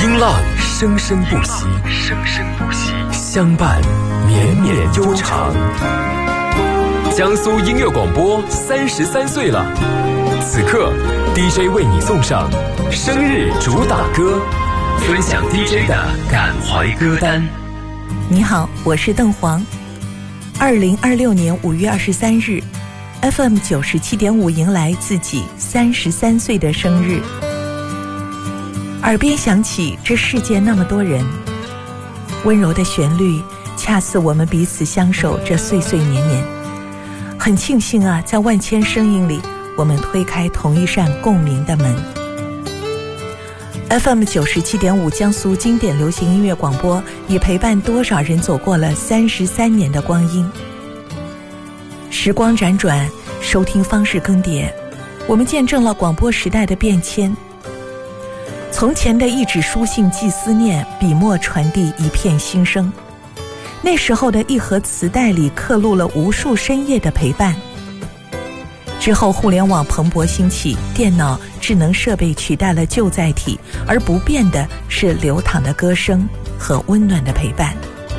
音浪生生不息，相伴绵绵悠长。江苏音乐广播33岁了，此刻 DJ 为你送上生日主打歌，分享 DJ 的感怀歌单。 你好，我是邓黄。2026年5月23日 FM 97.5迎来自己33岁的生日。耳边响起这世界那么多人，温柔的旋律恰似我们彼此相守这岁岁年年。很庆幸啊，在万千声音里，我们推开同一扇共鸣的门。FM 97.5江苏经典流行音乐广播已陪伴多少人走过了33年的光阴。时光辗转，收听方式更迭，我们见证了广播时代的变迁。从前的一纸书信寄思念，笔墨传递一片心声。那时候的一盒磁带里刻录了无数深夜的陪伴。之后互联网蓬勃兴起，电脑智能设备取代了旧载体，而不变的是流淌的歌声和温暖的陪伴。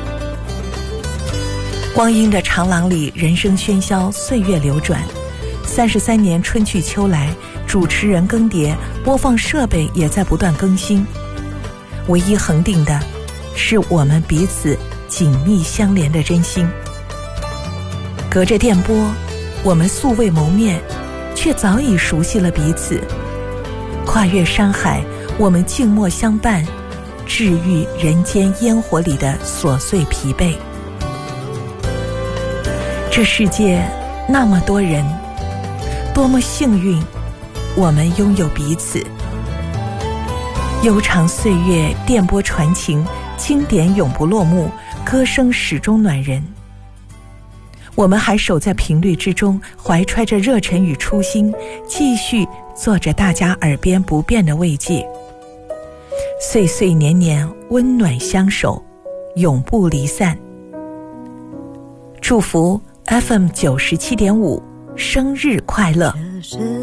光阴的长廊里，人生喧嚣，岁月流转，33年春去秋来，主持人更迭，播放设备也在不断更新。唯一恒定的是我们彼此紧密相连的真心。隔着电波，我们素未谋面，却早已熟悉了彼此。跨越山海，我们静默相伴，治愈人间烟火里的琐碎疲惫。这世界那么多人，多么幸运，我们拥有彼此。悠长岁月，电波传情，经典永不落幕，歌声始终暖人。我们还守在频率之中，怀揣着热忱与初心，继续做着大家耳边不变的慰藉。岁岁年年，温暖相守，永不离散。祝福 FM 97.5生日快乐。